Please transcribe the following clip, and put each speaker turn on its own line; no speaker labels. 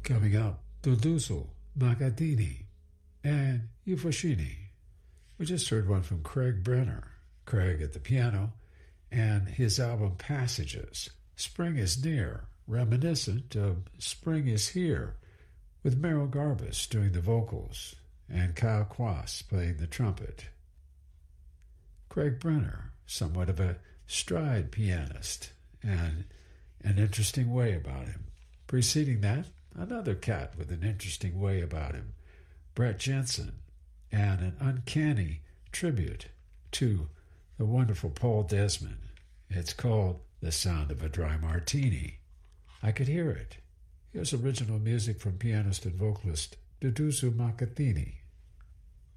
Coming up, Duduso, Magadini, and Euphrosyne. We just heard one from Craig Brenner, Craig at the piano, and his album Passages, Spring is Near, reminiscent of Spring is Here, with Merrill Garbus doing the vocals and Kyle Quast playing the trumpet. Craig Brenner, somewhat of a stride pianist, and an interesting way about him. Preceding that, another cat with an interesting way about him, Brett Jensen, and an uncanny tribute to the wonderful Paul Desmond. It's called The Sound of a Dry Martini. I could hear it. Here's original music from pianist and vocalist Duduso Magadini.